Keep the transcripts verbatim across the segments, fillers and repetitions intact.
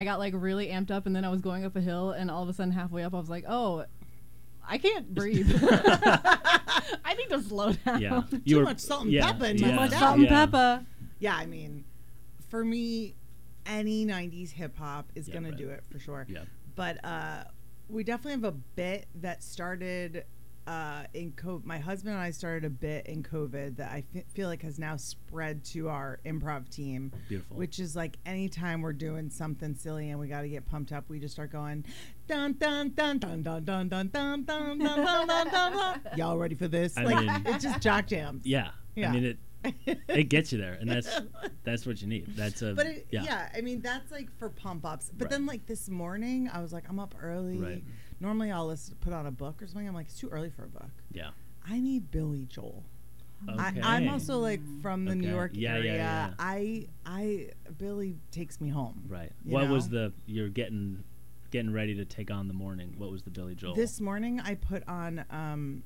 I got like really amped up, and then I was going up a hill, and all of a sudden halfway up I was like, oh, I can't breathe. I need to slow down. Yeah. Too You were, much salt and yeah, pepper in yeah, my Too much Yeah. salt and yeah. pepper. Yeah, I mean, for me, any nineties hip hop is Yeah, gonna right. do it for sure. Yeah. But uh, we definitely have a bit that started uh, in COVID. My husband and I started a bit in COVID that I f- feel like has now spread to our improv team. Beautiful. Which is like anytime we're doing something silly and we got to get pumped up, we just start going dun dun dun dun dun dun dun dun dun dun dun dun dun. Y'all ready for this? I like mean- it's just jock jams. Yeah. Yeah. I mean, it it gets you there, and that's that's what you need. That's a But it, yeah. yeah. I mean that's like for pump ups. But Right. then like this morning, I was like, I'm up early. Right. Normally I'll listen, put on a book or something. I'm like, it's too early for a book. Yeah. I need Billy Joel. Okay. I, I'm also like from the New Okay. York Yeah, yeah, area. yeah. I I Billy takes me home. Right. You What was know? the you're getting getting ready to take on the morning? What was the Billy Joel? This morning I put on um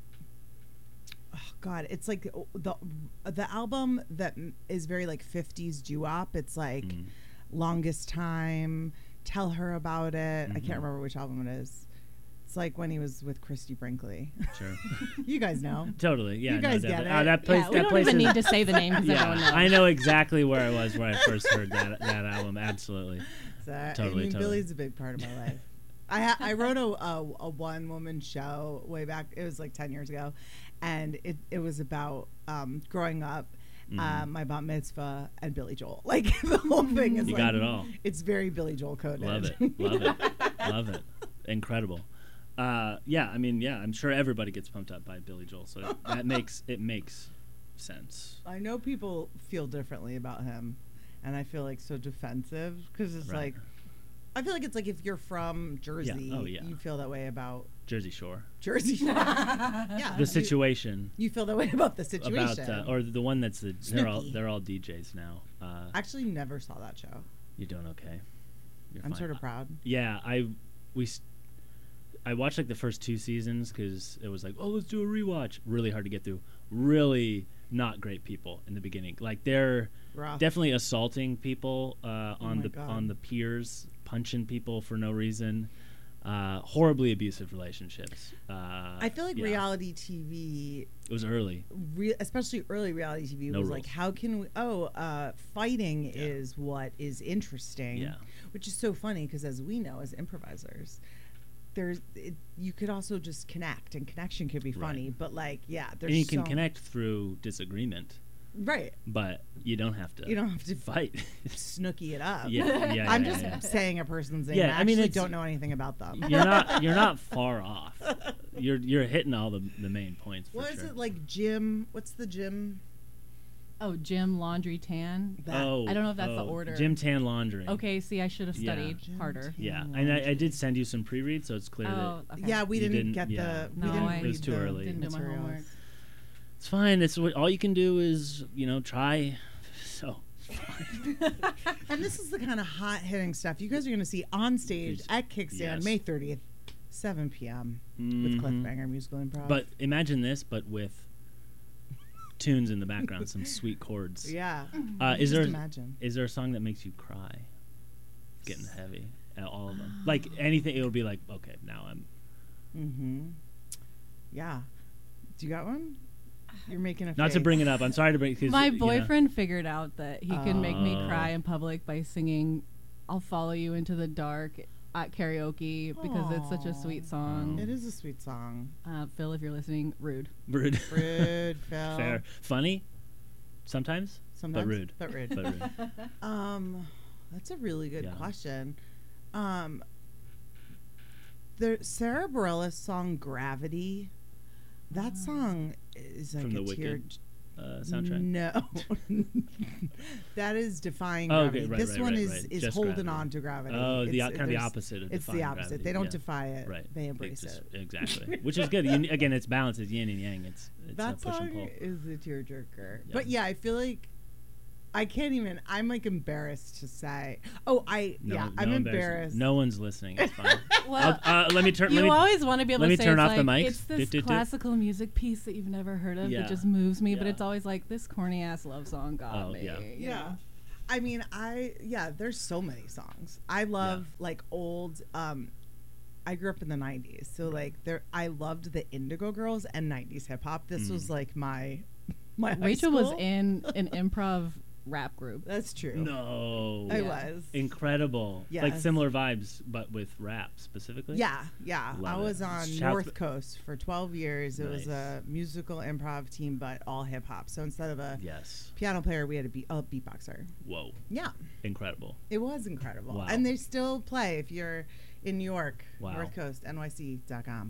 oh god, it's like the the album that m- is very like fifties doo-wop. It's like Mm. Longest Time, Tell Her About It. I Mhm. can't remember which album it is. It's like when he was with Christy Brinkley. Sure. You guys know. Totally. Yeah. You guys no, get definitely. it. Oh, that place. Yeah, we that don't place even is, need to say the name because everyone knows. Yeah, I know exactly where I was when I first heard that that album. Absolutely. So, Totally, I mean, totally. Billy's a big part of my life. I ha- I wrote a, a a one woman show way back. It was like ten years ago, and it it was about um, growing up, Mhm. uh, my bat mitzvah, and Billy Joel. Like the whole thing is You like, got it all. It's very Billy Joel coded. Love it. Love it. Love it. Incredible. Uh, yeah. I mean, yeah. I'm sure everybody gets pumped up by Billy Joel, so it, that makes it makes sense. I know people feel differently about him, and I feel like so defensive because it's Right. like. I feel like it's like if you're from Jersey, Oh, yeah. you feel that way about Jersey Shore. Jersey. yeah, The you- situation. You, feel that way about the situation. About uh, or the one that's the they're all Snooki. they're all D Js now. Uh, Actually, never saw that show. you're doing okay. You're I'm fine. sort of proud. Yeah, I we s- I watched like the first two seasons because it was like, oh, let's do a rewatch. Really hard to get through. Really not great people in the beginning. Like they're Rough. definitely assaulting people uh, Oh on my the God. on the piers, punching people for no reason. Uh, horribly abusive relationships. Uh, I feel like yeah, reality T V, It was early. re- especially early reality T V, No was like, rules. how can we? Oh, uh, fighting Yeah. is what is interesting. Yeah. Which is so funny because, as we know, as improvisers, there's it, you could also just connect, and connection could be Right. funny. But like, yeah, there's And you can so- connect through disagreement, right. but you don't have to. You don't have to fight. snooky it up. yeah, yeah. I'm yeah, just yeah. saying a person's name. Yeah, I I mean, actually it's- don't know anything about them. You're not. You're not far off. You're you're hitting all the the main points. For What is sure. it like, Jim? What's the Jim? Oh, Jim Laundry Tan. That, Oh, I don't know if that's the oh, order. Gym tan laundry. Okay, see, I should have Yeah. studied Jim harder. Tan. Yeah, and I, I did send you some pre-read, so it's clear Oh, that okay. Yeah, we You didn't, didn't- get yeah. the. We No, didn't I- read It was too the early. Didn't do my materials. homework. it's fine. It's what all you can do is you know try. So And this is the kind of hot hitting stuff you guys are going to see on stage Yes. at Kickstand Yes. May thirtieth, seven p.m. with Mhm. Cliffbanger Musical Improv. But imagine this, but with tunes in the background, some sweet chords. yeah, Uh, is just there imagine. is there a song that makes you cry? It's getting heavy. Uh, All of them. Like anything, it'll be like, okay, now I'm. Mm-hmm. Yeah. Do you got one? You're making a Not to face. bring it up. I'm sorry to bring. 'cause, My you know- boyfriend figured out that he could make me Oh. cry in public by singing "I'll Follow You Into the Dark" at karaoke because it's such a sweet Oh. song. It is a sweet song. Uh, Phil, if you're listening, rude. Rude. Rude, Phil. Fair. Funny. Sometimes. Sometimes, rude. But rude. But rude. Um, that's a really good Yeah. question. Um, the Sarah Bareilles song "Gravity." That song is like From a the tear. Wicked uh, soundtrack. No, that is defying Oh, gravity. okay, right, this right, one right, is right. is Just holding gravity. on to gravity. Oh, the It's- o- kind of the there's- opposite of It's the defying opposite. gravity, They don't yeah. defy it. Right. They embrace It's just- it. Exactly. Which is good. You, again, it's balance. It's yin and yang. It's it's That a push and song pull. is a tearjerker. Yeah. But yeah, I feel like I can't even. I'm like embarrassed to say. Oh, I No, yeah, no I'm embarrassment. embarrassed. No one's listening. It's fine. Well, I'll, uh, let me turn. you let me, always want to be able let to me say turn it's off the like, mics. it's this Doot, doot, doot. classical music piece that you've never heard of Yeah. that just moves me, but Yeah. it's always like this corny ass love song got Oh, me. yeah. you Yeah. know? I mean, I yeah. There's so many songs. I love Yeah. like old. Um, I grew up in the nineties, so like there, I loved the Indigo Girls and nineties hip hop. This Mm. was like my my. high Rachel was school. in an improv rap group. That's true. No. I Yeah. was. Incredible. Like Yes. similar vibes, but with rap specifically. Yeah, yeah. Love I was it. on Shouts- North Coast for twelve years. It was Nice. a musical improv team, but all hip hop. So instead of a Yes. piano player, we had a, beat, a beatboxer. Whoa. Yeah, Incredible. it was incredible. Wow. And they still play if you're in New York, Wow. North Coast, N Y C dot com.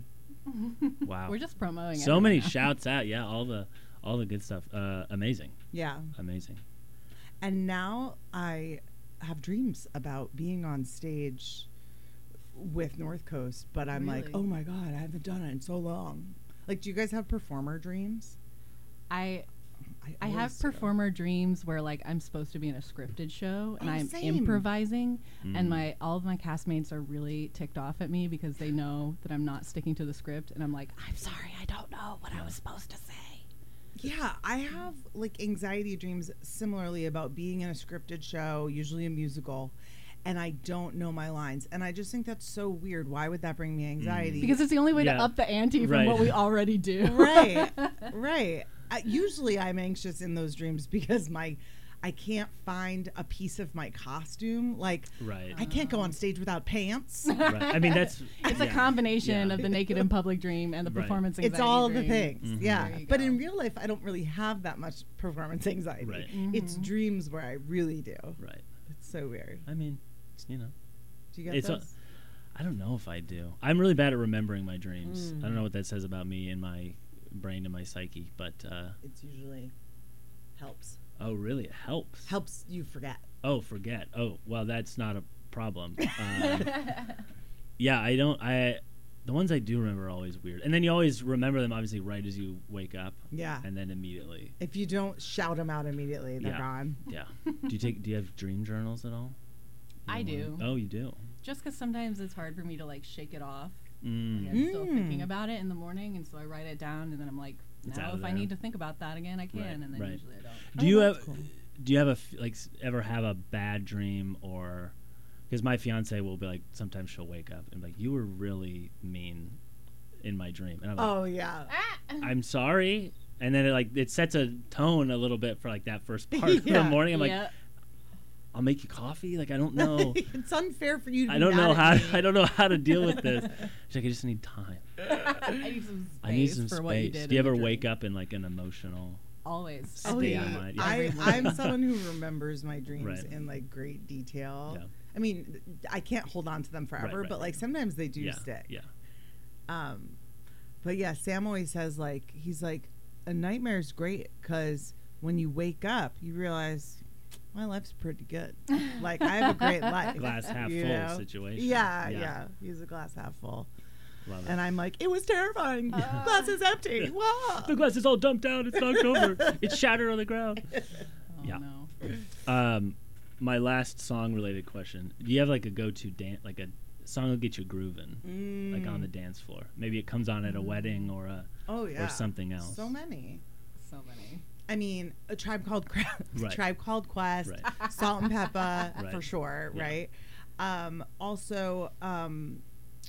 Wow. We're just promoting. so everyone many now. shouts out. Yeah, all the all the good stuff. Uh, amazing. Yeah. Amazing. And now I have dreams about being on stage with North Coast, but I'm like, Really? oh my God, I haven't done it in so long. Like, do you guys have performer dreams? I I always have do. performer dreams where like I'm supposed to be in a scripted show and Oh, I'm same. improvising Mm. and my all of my castmates are really ticked off at me because they know that I'm not sticking to the script and I'm like, I'm sorry, I don't know what I was supposed to say. Yeah, I have like anxiety dreams similarly about being in a scripted show, usually a musical, and I don't know my lines. And I just think that's so weird. Why would that bring me anxiety? Because it's the only way Yeah. to up the ante from Right. what we already do. right, right. I, usually I'm anxious in those dreams because my I can't find a piece of my costume. Like Right. I can't go on stage without pants. right. I mean, that's It's a yeah. combination Yeah. of the naked in public dream and the Right. performance It's anxiety all the dream. things. Mhm. Yeah. There you But go. in real life I don't really have that much performance anxiety. Right. It's Mhm. dreams where I really do. Right. It's so weird. I mean, you know, Do you get It's a- those? I don't know if I do. I'm really bad at remembering my dreams. Mm. I don't know what that says about me and my brain and my psyche, but uh, It's usually helps. oh, really? It helps. Helps you forget. Oh, forget. Oh, well, that's not a problem. Um, yeah, I don't. I the ones I do remember are always weird, and then you always remember them obviously right as you wake up, Yeah. and then immediately. If you don't shout them out immediately, they're Yeah. gone. Yeah. do you take? Do you have dream journals at all? I You do. want- Oh, you do. Just because sometimes it's hard for me to like shake it off. Mm. Like, I'm still Mm. thinking about it in the morning, and so I write it down, and then I'm like, It's now out of if I there. need to think about that again, I can, Right, and then right. usually I don't. Do Oh, you that's have? cool. Do you have a f- like s- ever have a bad dream or? Because my fiance will be like, sometimes she'll wake up and be like, you were really mean in my dream, and I'm like, Oh yeah. I'm sorry. And then it like it sets a tone a little bit for like that first part of the Yeah. morning. I'm like, yeah. I'll make you coffee. Like I don't know. It's unfair for you to I be don't mad know at how. me. I don't know how to deal with this. She's like, I just need time. I need some space I need some for space. what you did. Do you in the ever dream. wake up in like an emotional? Always. Oh Stay yeah. on my- yeah. I, Every I'm morning. someone who remembers my dreams Right. in like great detail. Yeah. I mean, I can't hold on to them forever, right, but like right. sometimes they do Yeah. stick. Yeah. Um, but yeah, Sam always says like he's like a nightmare's great because when you wake up, you realize my life's pretty good. Like I have a great life. Glass half you full know? situation. Yeah, Yeah. yeah, He's a glass half full, Love it. and I'm like, it was terrifying. Glass is empty. Whoa. the glass is all dumped out. It's knocked over. It's shattered on the ground. Oh Yeah. no. Um, my last song related question: do you have like a go-to dance, like a song that'll get you grooving, like on the dance floor? Maybe it comes on at a wedding or a Oh yeah. or something else. So many. So many. I mean, a tribe called Cra- Right. Tribe Called Quest, Right. Salt and Pepper Right. for sure, Yeah. right? Um, also, um,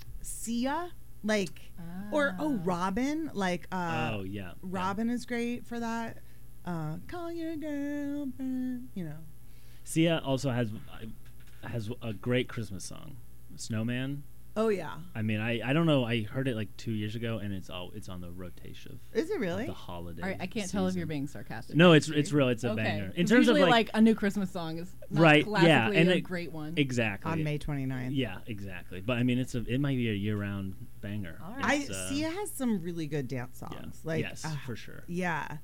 Sia, like, or oh, Ah. Robin, like, uh, oh yeah. Robin is great for that. Uh, call your girlfriend, you know. Yeah. Sia also has has a great Christmas song, Snowman. Oh yeah, I mean, I, I don't know. I heard it like two years ago, and it's all it's on the rotation of, is it of really? the holiday. All right, I can't tell if season. you're being sarcastic. No, it's it's real. It's a okay. banger. In 'Cause terms of usually, like, a new Christmas song is not Right, yeah, classically and a it- great one. exactly On May twenty-ninth. Yeah, exactly. But I mean, it's a it might be a year-round banger. All right. I It's, uh, Sia has some really good dance yeah. songs. Like, yes, uh, for sure. yeah.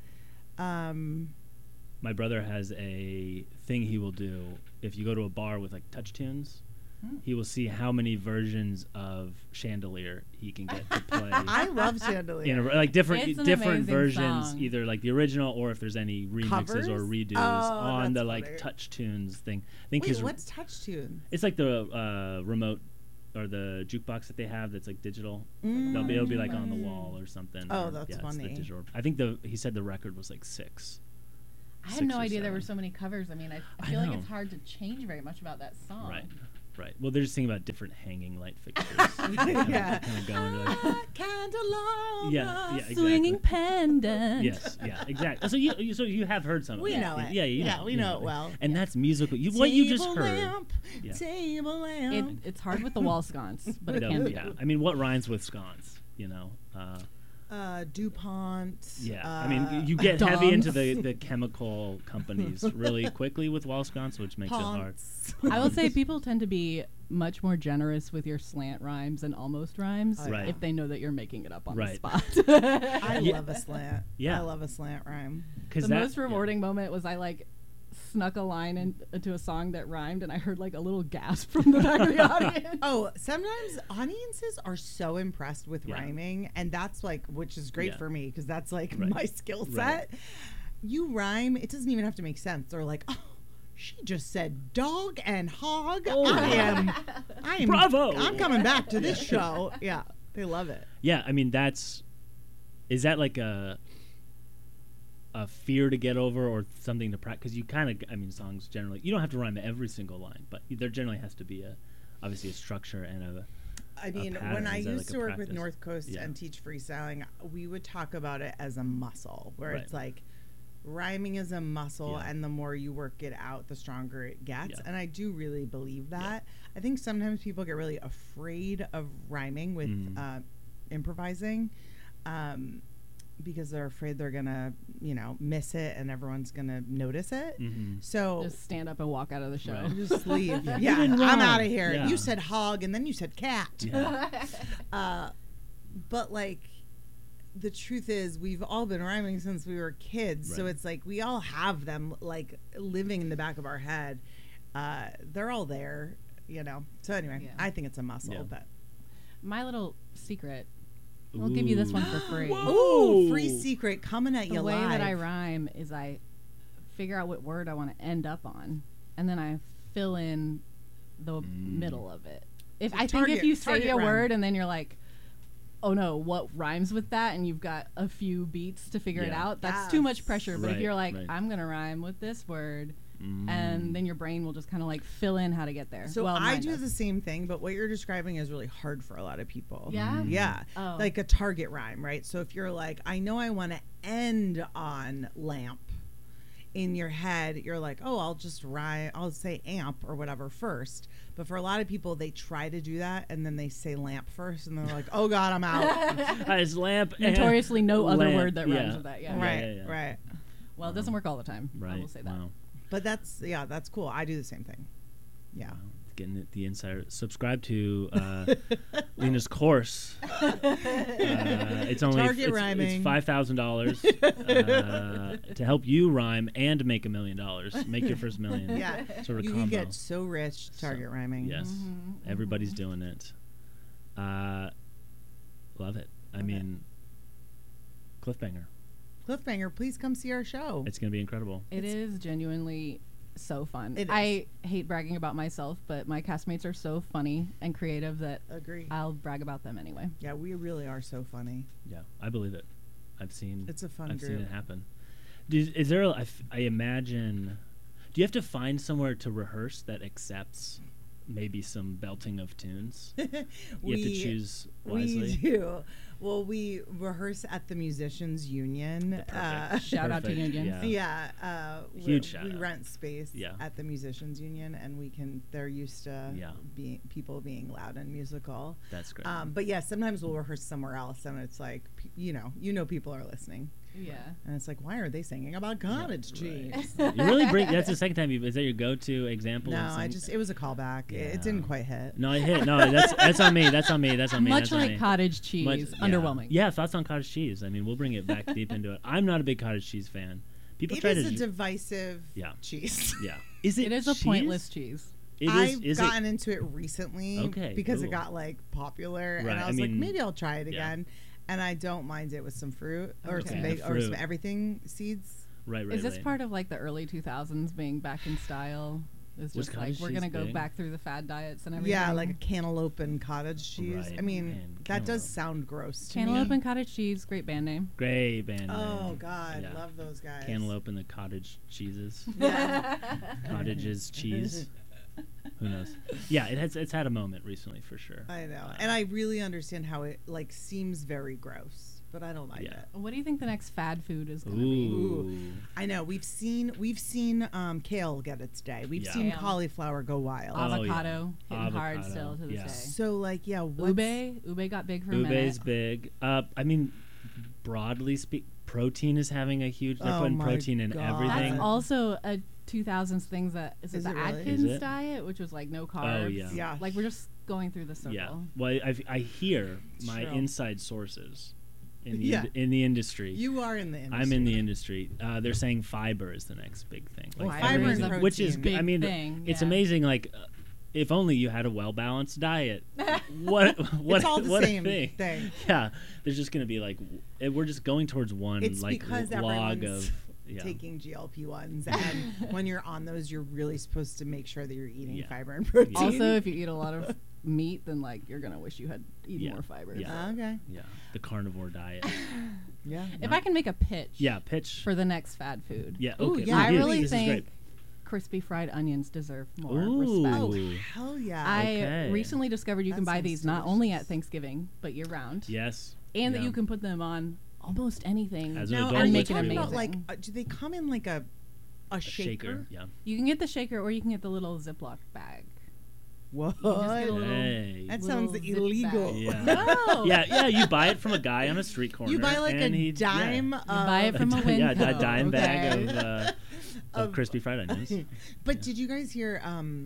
Um, My brother has a thing he will do if you go to a bar with like touch tunes. Hmm. He will see how many versions of Chandelier he can get to play. I love Chandelier. in a, like different It's an different amazing versions, song. either like the original or if there's any remixes Covers? or redos Oh, on the that's like funny. touch tunes thing. I think Wait, his what's Touch Tune? it's like the uh, remote or the jukebox that they have that's like digital. Mm. They'll be it'll be like on the wall or something. Oh, or- that's yeah, it's the funny. digital. I think the he said the record was like six. I had six no or idea there seven. were so many covers. I mean, I, I I feel like know. it's hard to change very much about that song. Right. Right. Well, they're just thinking about different hanging light fixtures. Yeah. Kind of going to like, Candelabra. yeah, yeah, exactly. Swinging pendant. Yes, yeah, exactly. So you, you, so you have heard some of We it. know it. Yeah, you Yeah, know, we you know it well. And that's musical. You, what you just Table heard. Lamp, Yeah. Table It, lamp. it's hard with the wall sconce, but it No, can be. yeah. I mean, what rhymes with scones? You know. Uh, Uh, DuPont. yeah. Uh, I mean, you get heavy into Dongs. the, the chemical companies really quickly with wall scones, which makes it hard. Ponce. I will say people tend to be much more generous with your slant rhymes and almost rhymes Oh, Right. if they know that you're making it up on Right. the spot. I Yeah. love a slant. Yeah. I love a slant rhyme. Because the most rewarding moment was I like snuck a line in, into a song that rhymed and I heard like a little gasp from the back of the audience. Oh, sometimes audiences are so impressed with Yeah. rhyming, and that's like, which is great Yeah. for me because that's like Right. my skill set. Right. You rhyme, it doesn't even have to make sense. They're like, oh, she just said dog and hog. Oh. I am, I am, Bravo. I'm coming back to this show. Yeah, they love it. Yeah, I mean that's is that like a a fear to get over or something to practice? Because you kind of, I mean, songs generally you don't have to rhyme every single line, but there generally has to be a obviously a structure and a I mean, pattern. when I Is that used like to a work with practice? North Coast Yeah. and teach freestyling, we would talk about it as a muscle, where Right. it's like rhyming is a muscle, Yeah. and the more you work it out, the stronger it gets. Yeah. And I do really believe that. I think sometimes people get really afraid of rhyming with Mhm. uh, improvising. Um, because they're afraid they're gonna, you know, miss it and everyone's gonna notice it. Mhm. So Just stand up and walk out of the show. Right. just leave. You Yeah, didn't I'm rhyme. out of here. Yeah. You said hog and then you said cat. Yeah. Uh, but like, the truth is, we've all been rhyming since we were kids. So Right. it's like we all have them like living in the back of our head. Uh, they're all there, you know. So anyway, Yeah. I think it's a muscle. Yeah. But My little secret. I'll give you this one for free. ooh, free secret coming at The you way live. that I rhyme is I figure out what word I want to end up on, and then I fill in the Mm. middle of it. If I think Target- if you say target a rhyme. word and then you're like, oh no, what rhymes with that, and you've got a few beats to figure it Yeah. out, that's too much Yes. pressure. But Right, if you're like, right. I'm gonna rhyme with this word, Mm. and then your brain will just kind of like fill in how to get there. So well, I mine do does. the same thing, but what you're describing is really hard for a lot of people. Yeah? Mm. Yeah. Oh. Like a target rhyme, right? So if you're like, I know I want to end on lamp, in your head, you're like, oh, I'll just rhyme, I'll say amp or whatever first. But for a lot of people, they try to do that and then they say lamp first and they're like, oh God, I'm out. Uh, it's lamp. and Notoriously no other lamp. word that rhymes Yeah. with that. Yeah. Yeah, right, yeah, yeah. right. Well, it doesn't work all the time. Right. I will say that. Wow. But that's, yeah, that's cool. I do the same thing. Yeah. Wow. Getting it, the insider. Subscribe to uh, Lena's course. Uh, it's only Target it's, rhyming. It's five thousand dollars uh, to help you rhyme and make a million dollars. Make your first million. Yeah. Sort of You can combo. get so rich target So, rhyming. Yes, Mhm, everybody's doing it. Uh, love it. I Love it. mean, cliffbanger. Cliffbanger, please come see our show. It's gonna be incredible. It is genuinely so fun. It I hate bragging about myself, but my castmates are so funny and creative that Agree. I'll brag about them anyway. Yeah, we really are so funny. Yeah, I believe it. I've seen. It's a fun I've group. seen it happen. Does, is there? A, I, f- I imagine. Do you have to find somewhere to rehearse that accepts maybe some belting of tunes? You have to choose wisely. We do. Well, we rehearse at the Musicians Union. Uh, Shout out to Perfect, Union. Yeah. yeah, uh, we- Huge shout we out. rent space Yeah. at the Musicians Union, and we can. They're used to Yeah. being people being loud and musical. That's great. Um, but yeah, sometimes we'll rehearse somewhere else, and it's like, p- you know, you know, people are listening, Yeah. and it's like, why are they singing about cottage right. cheese? you really bring. That's the second time. You, is that your go-to example? No, of I something? just it was a callback. It, it Yeah. didn't quite hit. No, it hit. No, that's that's on me. That's on me. That's on me. Much that's on like me. cottage cheese, Much- underwhelming. Yeah. yeah, thoughts on cottage cheese. I mean, we'll bring it back deep into it. I'm not a big cottage cheese fan. People It try is to. a divisive Yeah. cheese. yeah. Is it? It is a cheese? pointless cheese. It is. I've is gotten it? into it recently Okay, because cool. it got like popular, Right, and I I was like, mean, maybe I'll try it yeah. again. And I don't mind it with some fruit or Okay. some Yeah, big, or some fruit. everything seeds. Right. Right. Is this right. part of like the early two thousands being back in style? It's Was just like cottage we're cheese gonna go big? back through the fad diets and everything. Yeah, like a cantaloupe and cottage cheese. Right, I mean, man, that does cantaloupe. sound gross to cantaloupe me. and cottage cheese. Great band name. Great band. Oh name. God, Yeah. love those guys. Cantaloupe and the cottage cheeses. Yeah. Cottages cheese. Who knows? Yeah, it has. It's had a moment recently for sure. I know, Uh, and I really understand how it like seems very gross, but I don't like Yeah. it. What do you think the next fad food is gonna be? Ooh. I know we've seen we've seen um, kale get its day. We've Yeah. seen Kale. cauliflower go wild. Oh, yeah. Avocado hitting hard Avocado, still to this yeah. day. So like yeah, what's, Ube, ube got big for a Ube's minute. big. Uh, I mean, broadly speak, protein is having a huge. They're Oh putting my protein in God. everything. That's also a two thousands thing that is, Is it it the really? Atkins Is it? diet, which was like no carbs. Oh, yeah. Yeah. Like we're just going through the circle. Yeah. Well, I, I hear my True. inside sources in the Yeah. ind- in the industry. You are in the industry. I'm in the industry. Uh, they're saying fiber is the next big thing. Well, fiber everything- is a which is, protein. I mean, Big thing, it's yeah. amazing. Like, uh, if only you had a well balanced diet. What? What? It's all the what a same thing. thing. Yeah, there's just gonna be like, w- eh, we're just going towards one It's like because l- log everyone's of yeah. taking G L P ones, and when you're on those, you're really supposed to make sure that you're eating Yeah. fiber and protein. Also, if you eat a lot of meat, then like you're gonna wish you had eaten Yeah. more fiber. Yeah. Ah, okay. Yeah, the carnivore diet. Yeah. If I can make a pitch, Yeah, pitch. for the next fad food, yeah, Ooh, okay. yeah. I Ooh, really this is think great. crispy fried onions deserve more Ooh. respect. Oh Ooh. hell yeah! I Okay. recently discovered you That can buy sounds these not only at delicious. Thanksgiving but year round, Yes. and that Yeah. you can put them on almost anything. As an now, adult, are you make it talking about amazing. like? Uh, do they come in like a a, A shaker? shaker. Yeah. You can get the shaker, or you can get the little Ziploc bag. What? You just get a little- Hey. That little sounds zip illegal. bag. Yeah. No. Yeah, yeah. You buy it from a guy on a street corner. You buy like a and he, dime. Yeah. Of, buy it from a yeah, Winco, a dime bag okay? of, uh, of Of- crispy fried onions. But did you guys hear? Um,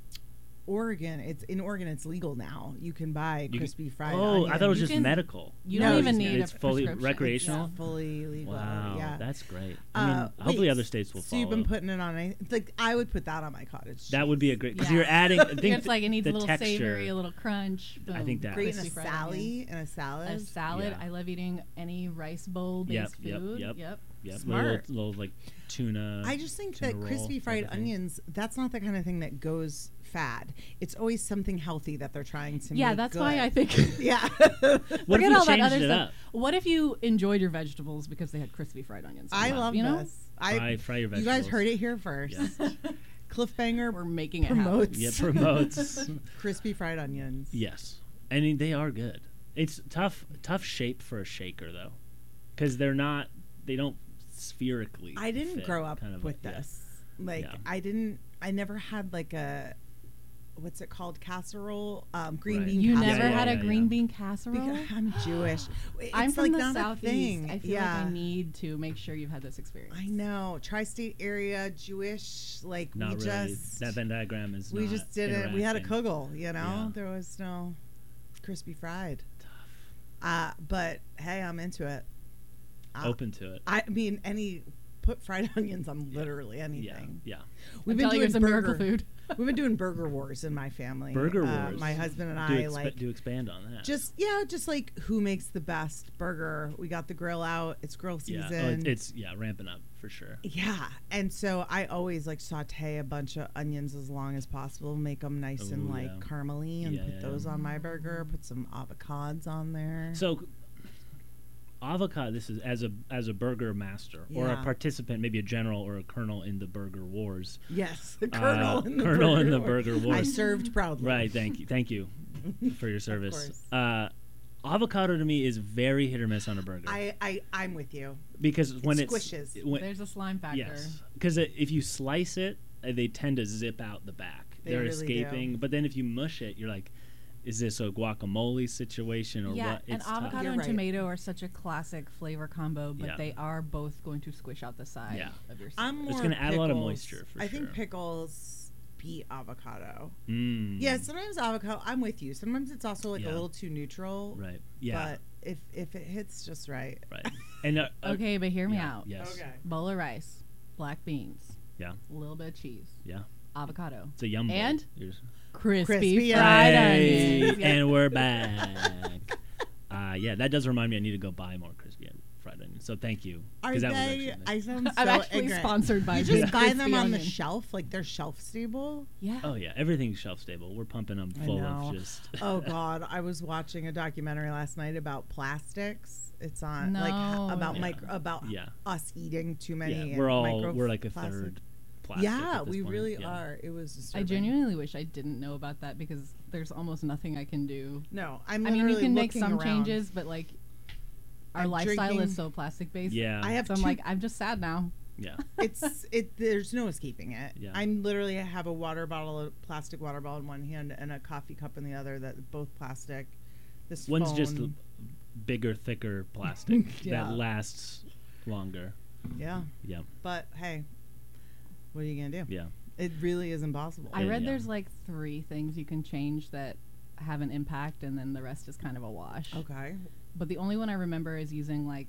Oregon. It's in Oregon. It's legal now. You can buy You can- crispy fried. Oh, I thought it was You just can- medical. You No, don't even it's- need it's a fully prescription. recreational. It's fully legal. Wow, Yeah. that's great. I mean, Uh, hopefully wait, other states will so follow. you've been putting it on. A, like I would put that on my cottage. That would be a great because Yeah. you're adding. I think It's like it needs the a little texture. savory, a little crunch. I boom, think that- great in a crispy fried sally onions. and a salad. A salad. Yeah. I love eating any rice bowl based Yep, yep, food. yep. Yep. Yep, Smart. Little, little like tuna. I just think tuna that roll crispy type fried of thing. onions, that's not the kind of thing that goes fad. It's always something healthy that they're trying to Yeah, make that's good. why I think. Yeah. What if Forget we all that changed other it stuff. up? What if you enjoyed your vegetables because they had crispy fried onions? I on them, love you know? this. I, Fry, fry your you vegetables. guys heard it here first. Yeah. Cliffbanger We're making it promotes Yeah, promotes. crispy fried onions. Yes, I mean they are good. It's tough, tough shape for a shaker though, because they're not. They don't spherically. I didn't fit, grow up kind of with like- yeah. this. Like Yeah. I didn't. I never had like a what's it called hassle um, green Right. bean. You casserole. never yeah, had a yeah, green yeah. bean casserole? Because I'm Jewish. It's I'm from like the not a southeast. thing. I feel yeah. like I need to make sure you've had this experience. I know tri-state area Jewish. Like Not we really. just That Venn diagram is. we not just didn't. We had a interacting. kugel. You know, Yeah. there was no crispy fried. Tough. Uh, but hey, I'm into it. Uh, Open to it. I mean, any put fried onions on literally Yeah, anything. yeah. We've I'm been telling you, doing it's a burger. miracle food. We've been doing burger wars in my family. Burger Uh, wars. my husband and do, I expe- like do expand on that. just yeah, just like who makes the best burger. We got the grill out. It's grill yeah. season. Oh, it's, it's yeah ramping up for sure. Yeah, and so I always like saute a bunch of onions as long as possible, make them nice and Ooh, like yeah. caramely, and Yeah, put yeah, those yeah. on my burger. Put some avocados on there. So, avocado. This is as a as a burger master or a Yeah. participant, maybe a general or a colonel in the burger wars. yes, the colonel Uh, in the colonel burger in the war. burger I wars. served proudly. Right. Thank you. Thank you for your service. course. Uh, avocado to me is very hit or miss on a burger I, I I'm with you. because when It it's squishes. it- when- There's a slime factor. yes, because if you slice it, uh, they tend to zip out the back. They They're really escaping. do. But then if you mush it, you're like, is this a guacamole situation or Yeah, what? and It's tough. avocado You're and right. tomato are such a classic flavor combo, but Yeah. they are both going to squish out the side Yeah. of your I'm salad. more It's gonna add a lot of pickles. moisture, for I think sure. pickles beat avocado. Mm. Yeah, sometimes avocado. I'm with you. Sometimes it's also like Yeah. a little too neutral. Right. Yeah. But if if it hits just right. Right. And uh, uh, Okay, but hear me yeah, out. Yes. Bowl of rice, black beans, Yeah. a little bit of cheese, Yeah. avocado, It's a yum bowl. And? You're just- crispy, Crispy fried Hey, onions. Yeah. and we're back. uh, yeah, that does remind me. I need to go buy more crispy fried onions. So thank you. Are 'cause that was they? actually- I sound so I'm actually ignorant. sponsored by You just Big buy Crispy them on the Onion. shelf, like they're shelf stable. Yeah. Oh yeah, everything's shelf stable. We're pumping them I full know. of just. Oh God, I was watching a documentary last night about plastics. It's on like No. h- about Yeah. micro about Yeah. us eating too many. Yeah, and we're all we're like a microplastic. third plastic. Yeah, at this we point. really Yeah. are. It was. I Disturbing. genuinely wish I didn't know about that because there's almost nothing I can do. No, I'm. I mean, you literally can make looking some around. changes, but like our I'm lifestyle drinking- is so plastic based. Yeah. I have So I'm two like, I'm just sad now. Yeah. it's it there's no escaping it. Yeah. I'm literally I have a water bottle, a plastic water bottle in one hand and a coffee cup in the other, that both plastic. This One's phone, just l- bigger, thicker plastic Yeah. that lasts longer. yeah. Yeah. But hey, what are you gonna do? Yeah. It really is impossible. I Yeah, read yeah. there's like three things you can change that have an impact, and then the rest is kind of a wash. Okay. But the only one I remember is using like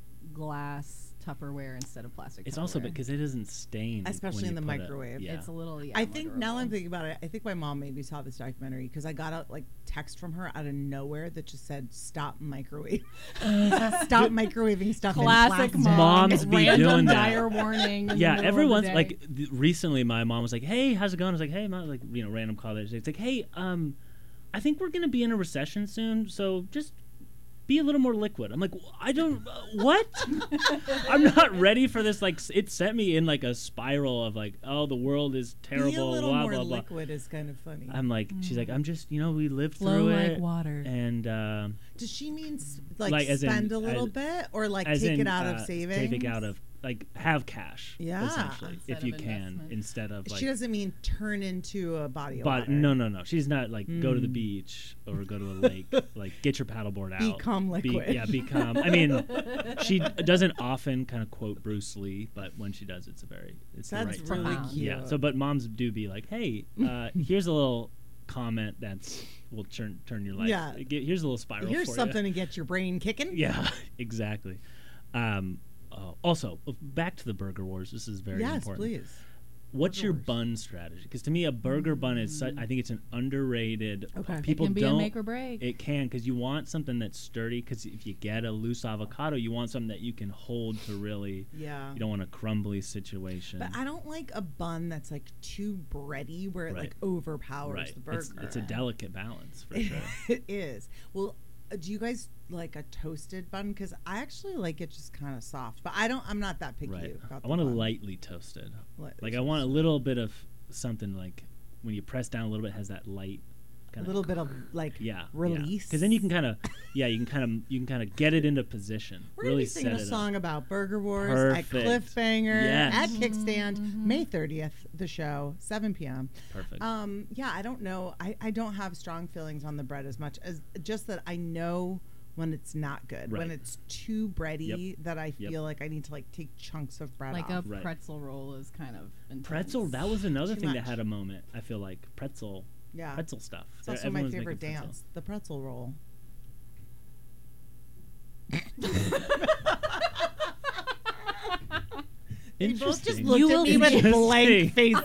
glass Tupperware instead of plastic. It's also Tupperware. because it doesn't stain, Especially when in you the put it- microwave. yeah. it's a little. Yeah, I think now I'm murderable. thinking about it. I think my mom maybe saw this documentary because I got a like text from her out of nowhere that just said "Stop microwave, stop microwaving stuff." in Classic plastic." mom. Moms be random doing that. dire warning. in the Yeah, middle of every the once day. like th- recently, my mom was like, "Hey, how's it going?" I was like, "Hey, mom," like you know, random call. It's like, "Hey, um, I think we're gonna be in a recession soon, so just be a little more liquid." I'm like, "I don't uh, what? I'm not ready for this." Like, s- it sent me in like a spiral of like, "Oh, the world is terrible." Be a little blah more blah blah. liquid is kind of funny. I'm like, she's like, "I'm just, you know, we lived flow through like it." water. And um, Does she mean s- like, Like, as in- spend a little as- bit or like as take in, it out uh, of savings? take it out of like have cash, Yeah. essentially, Instead if you of can, investment. instead of like. She doesn't mean turn into a body of But water. no, no, no. She's not like go to the Mm. beach or go to a lake. Like get your paddleboard out. Become Be- liquid. yeah, become. I mean, she d- doesn't often kind of quote Bruce Lee, but when she does, it's a very it's That's the right really time. Profound. cute. Yeah. So, but moms do be like, hey, uh, here's a little comment that's will turn turn your life. Yeah. Get- Here's a little spiral. Here's for something to get your brain kicking. Ya. Yeah, exactly. Um, uh, also, uh, back to the burger wars. This is very yes, important. please. What's Burger your Wars. bun strategy? Because to me, a burger bun is such, I think it's an underrated. Okay. It People it can be don't. a make or break. It can, because you want something that's sturdy. Because if you get a loose avocado, you want something that you can hold to really. Yeah. You don't want a crumbly situation. But I don't like a bun that's like too bready where it Right. like overpowers right. the burger. It's, it's a delicate balance for sure. It is. Well, uh, do you guys like a toasted bun? Because I actually like it just kind of soft. But I don't. I'm not that picky Right. about I the want it bun. lightly toasted. Lightly Like I want a little bit of something like when you press down a little bit, it has that light. a Kinda little bit of like yeah release. because then you can kind of yeah you can kind of you can kind of get it into position. We're really gonna be singing set a it song up. about Burger Wars Perfect. at Cliffhanger Yes. at Kickstand, May thirtieth. The show, seven p.m. Perfect. Um, yeah, I don't know. I, I don't have strong feelings on the bread as much as just that I know when it's not good. When Right. it's too bready Yep. that I Yep. feel like I need to like take chunks of bread like a off. Right. pretzel roll is kind of intense. Pretzel. That was another Too thing that much. had a moment. I feel like pretzel. yeah. Pretzel stuff. It's also my Everyone's favorite making pretzel. dance, the pretzel roll. They both just Interesting. looked You at will me with see. blank faces.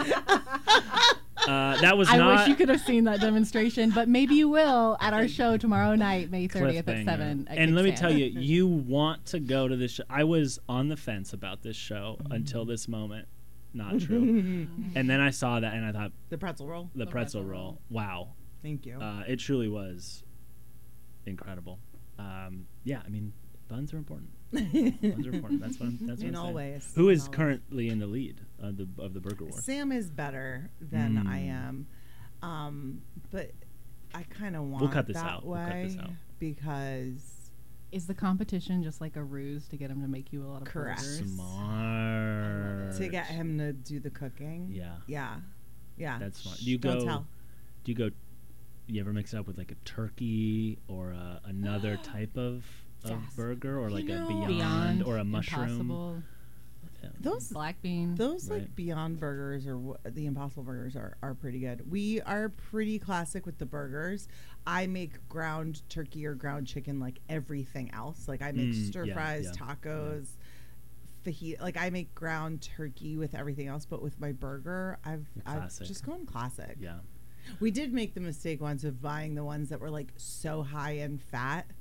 Uh, that was I not. wish you could have seen that demonstration, but maybe you will at our show tomorrow night, May thirtieth at Cliffhanger. seven. At And let me Kickstand. tell you, you want to go to this show. I was on the fence about this show Mm-hmm. until this moment. Not true. And then I saw that and I thought, The pretzel roll. the, The pretzel, pretzel roll. roll. Wow. Thank you. Uh, it truly was incredible. Um, yeah, I mean, buns are important. Buns are important. That's what I'm, that's what In I'm all saying. ways. Who in is all ways. currently in the lead of the, of the Burger War? Sam is better than I Mm. am, um, but I kind of want We'll cut this that out. way We'll cut this out. because Is the competition just like a ruse to get him to make you a lot of Correct. burgers? Smart. to get him to do the cooking. Yeah. yeah, yeah. That's smart. Shh, Do you don't go? tell. Do you go? You ever mix it up with like a turkey or a, another type of, of Yes. burger, or You like know- a beyond, Beyond or a mushroom? Impossible, Yeah. Those black bean. Those Right. like Beyond Burgers or wh- the Impossible Burgers are, are pretty good. We are pretty classic with the burgers. I make ground turkey or ground chicken like everything else. Like I make Mm, stir yeah, fries, yeah, tacos, fajita. Like I make ground turkey with everything else. But with my burger, I've I've Classic. just gone classic. Yeah. We did make the mistake once of buying the ones that were like so high in fat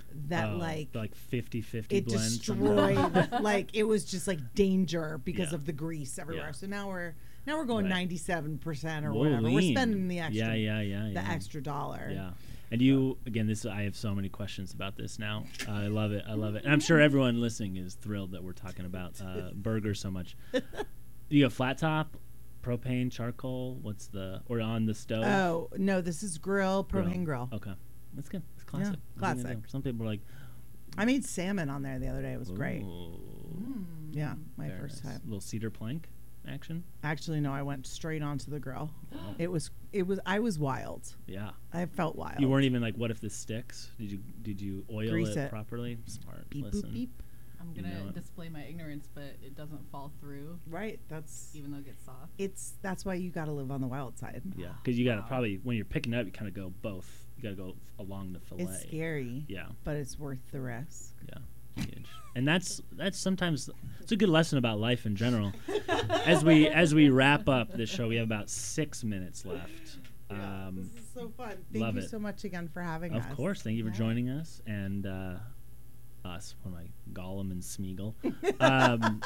that Oh, like the, like fifty fifty it blend. destroyed. Like it was just like danger because Yeah. of the grease everywhere. Yeah. So now we're now we're going Right. ninety-seven percent or Whoa, whatever. We're lean. spending the extra, Yeah, yeah, yeah, the yeah. extra dollar. Yeah. And you, again, this I have so many questions about this now. Uh, I love it. I love it. And I'm sure everyone listening is thrilled that we're talking about uh, burgers so much. You have flat top, propane, charcoal. What's the or on the stove? Oh no, this is grill propane grill. Okay, that's good. It's classic. Yeah, What are you gonna classic. do? Some people are like, I made salmon on there the other day. It was great. "Ooh, Yeah, my very first nice." time. Little cedar plank action. Actually, no, I went straight onto the grill. It was it was I was wild. Yeah. I felt wild. You weren't even like, what if this sticks? Did you did you oil Grease it, it. properly? Smart. beep Listen. boop beep. I'm You gonna know it. display my ignorance, but it doesn't fall through, Right. That's even though it gets soft. it's that's why you got to live on the wild side. Yeah, because you got to Wow. probably when you're picking it up, you kind of go both. You got to go f- along the fillet. It's scary, Yeah, but it's worth the risk. yeah, huge. And that's that's sometimes it's a good lesson about life in general. As we as we wrap up this show, we have about six minutes left. Um, this is so fun. Thank love you it. so much again for having of us. course, thank you for Yeah. joining us and uh, us. What am I, Gollum and Smeagol? Um,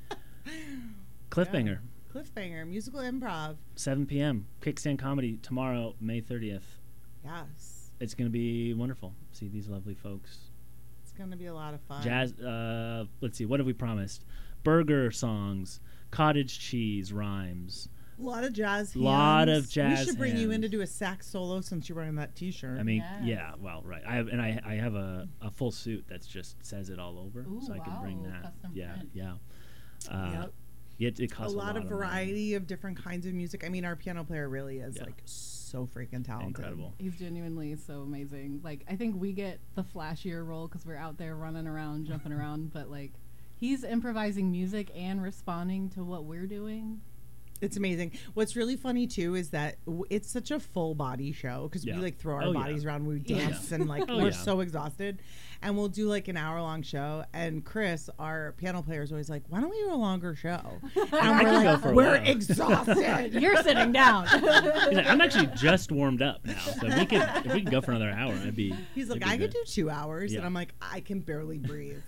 Cliffhanger, Cliffhanger, musical improv. seven p.m. Kickstand Comedy tomorrow, May thirtieth. Yes. It's going to be wonderful. See these lovely folks. It's going to be a lot of fun. Jazz. Uh, let's see. What have we promised? Burger songs, cottage cheese rhymes. A lot of jazz hands. Lot of jazz We should bring you in to hands. do a sax solo since you're wearing that T-shirt. I mean, Yes. yeah. Well, right. I have, and I I have a, a full suit that's just says it all over, Ooh, so I can bring wow, that. custom Yeah, print. yeah. Uh, Yep. It, it a costs lot, of money. variety of different kinds of music. I mean, our piano player really is Yeah. like so freaking talented. Incredible. He's genuinely so amazing. Like, I think we get the flashier role because we're out there running around, jumping around, but like, he's improvising music and responding to what we're doing. It's amazing. What's really funny too is that w- it's such a full body show because Yeah. we like throw our Oh, yeah. bodies around, we Yeah. dance, and like Oh, we're yeah. so exhausted. And we'll do like an hour long show. And Chris, our piano player, is always like, "Why don't we do a longer show?" And I we're could go like, for a "We're while." exhausted." You're sitting down. He's like, I'm actually just warmed up now, so if we could if we could go for another hour, I'd be. He's like, it'd be "I could good. do two hours," Yeah. and I'm like, "I can barely breathe."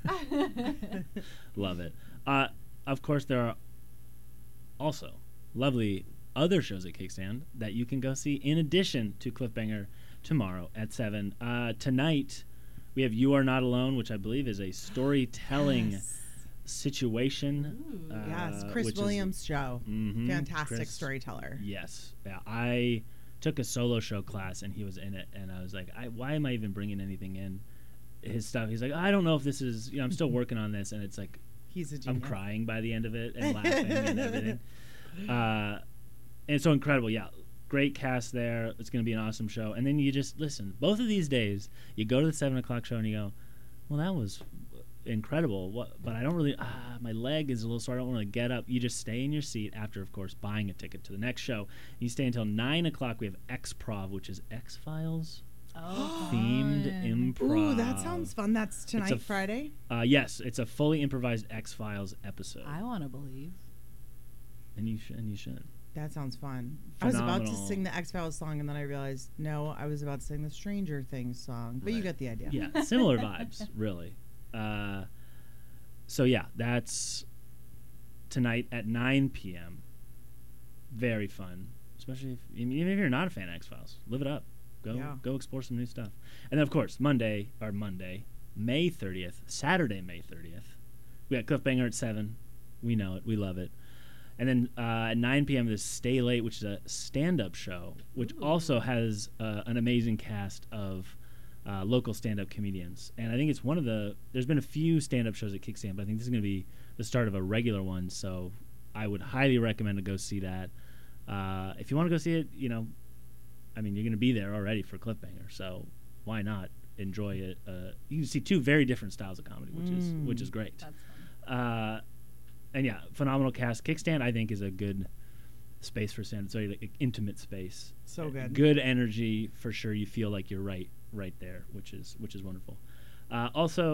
Love it. Uh, of course, there are also lovely other shows at Kickstand that you can go see in addition to Cliffhanger tomorrow at seven. Uh, tonight, we have You Are Not Alone, which I believe is a storytelling Yes. situation. Ooh. uh, Yes, Chris which is- Williams show. Mhm, Fantastic Chris- storyteller. Yes. Yeah, I took a solo show class and he was in it, and I was like, I, why am I even bringing anything in? His stuff. He's like, I don't know if this is, you know, I'm still working on this, and it's like, He's a I'm genius. crying by the end of it and laughing and everything. Uh, and it's so incredible. Yeah. Great cast there. It's going to be an awesome show. And then you just listen. Both of these days, you go to the seven o'clock show and you go, well, that was incredible. What? But I don't really, ah, my leg is a little sore. I don't want to get up. You just stay in your seat after, of course, buying a ticket to the next show. You stay until nine o'clock. We have X-Prov, which is X-Files Oh, themed fun. improv. Ooh, that sounds fun. That's a tonight, f- Friday. Uh, yes, it's a fully improvised X-Files episode. I want to believe. and you should. And you should. That sounds fun. I was about to Phenomenal. sing the X Files song, and then I realized no, I was about to sing the Stranger Things song. But you Right. get the idea. Yeah, similar vibes, really. Uh, so yeah, that's tonight at nine p.m. Very fun, especially if even if you're not a fan of X Files, live it up. Go Yeah. go explore some new stuff. And then of course Monday or Monday, May thirtieth, Saturday May thirtieth, we got Cliffhanger at seven. We know it, we love it. And then uh, at nine p.m. this Stay Late, which is a stand-up show, which Ooh. also has uh, an amazing cast of uh, local stand-up comedians. And I think it's one of the. There's been a few stand-up shows at Kickstand, but I think this is going to be the start of a regular one. So I would highly recommend to go see that. Uh, if you want to go see it, you know, I mean, you're going to be there already for Cliffhanger, so why not enjoy it? Uh, you can see two very different styles of comedy, which is Mm. which is great. That's fun. Uh, and yeah, phenomenal cast. Kickstand, I think, is a good space for stand. It's a like, intimate space. So good. Good energy for sure. You feel like you're right, right there, which is which is wonderful. Uh, also,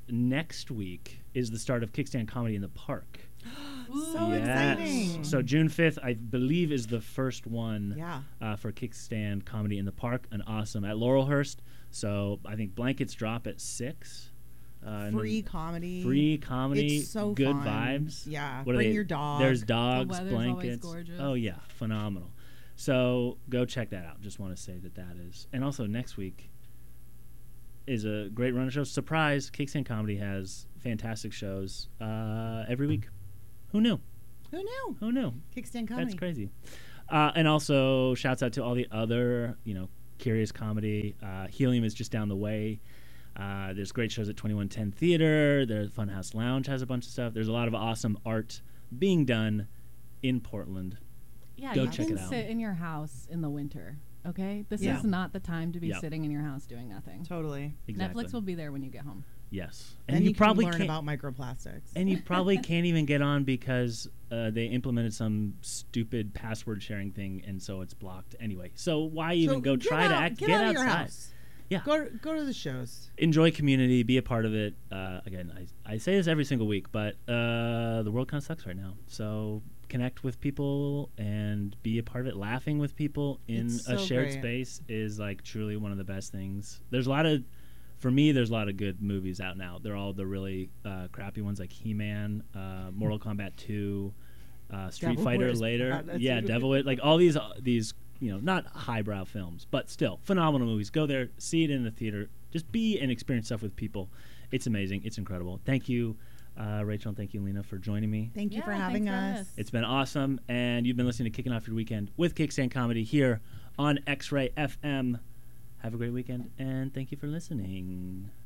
next week is the start of Kickstand Comedy in the Park. So exciting. So June fifth, I believe, is the first one Yeah. uh, for Kickstand Comedy in the Park, and awesome at Laurelhurst. So I think blankets drop at six. Uh, and Free then comedy. free comedy, It's so good fun. vibes. Yeah. What are Bring they- your dog. There's dogs, weather's always blankets. gorgeous. Oh yeah, phenomenal. So go check that out. Just want to say that that is, and also next week is a great run of shows. Surprise! Kickstand Comedy has fantastic shows uh, every week. Who knew? Who knew? Who knew? Kickstand comedy. That's crazy. Uh, and also, shouts out to all the other, you know, Curious Comedy. Uh, Helium is just down the way. Uh, there's great shows at twenty-one ten Theater. The Funhouse Lounge has a bunch of stuff. There's a lot of awesome art being done in Portland. Yeah, Go you check can it out. sit in your house in the winter. Okay, this Yeah. is not the time to be Yep. sitting in your house doing nothing. Totally. Exactly. Netflix will be there when you get home. Yes, And, and you, you probably can learn can't. about microplastics. And you probably can't even get on because uh, they implemented some stupid password sharing thing, and so it's blocked anyway. So why even So go get try to out- act? Get, Get out outside. of your house. Yeah. Go go to the shows. Enjoy community. Be a part of it. Uh, again, I, I say this every single week, but uh, the world kind of sucks right now. So connect with people and be a part of it. Laughing with people in It's a so shared great. space is like truly one of the best things. There's a lot of, for me, there's a lot of good movies out now. They're all the really uh, crappy ones like He-Man, uh, Mortal Kombat two, uh, Street Devil Fighter Wears later. Prada, Yeah, too. Devil Wears, like all these uh, these you know, not highbrow films, but still phenomenal movies. Go there, see it in the theater. Just be and experience stuff with people. It's amazing. It's incredible. Thank you, uh, Rachel, and thank you, Lena, for joining me. Thank you Yeah, for thanks having for having us. us. It's been awesome, and you've been listening to Kicking Off Your Weekend with Kickstand Comedy here on X-Ray F M. Have a great weekend, and thank you for listening.